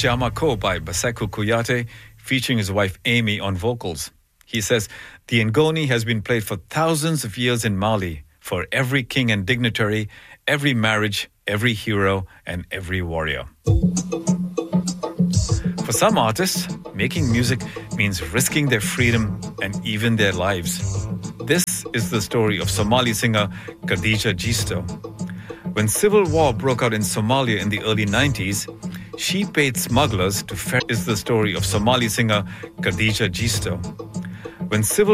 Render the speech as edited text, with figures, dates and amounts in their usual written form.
Chama Ko by Baseku Kuyate, featuring his wife Amy on vocals. He says, the Ngoni has been played for thousands of years in Mali, for every king and dignitary, every marriage, every hero, and every warrior. For some artists, making music means risking their freedom and even their lives. This is the story of Somali singer Khadija Gisto. When civil war broke out in Somalia in the early 90s, she paid smugglers to ferry. Is the story of Somali singer Khadija Gisto. When civil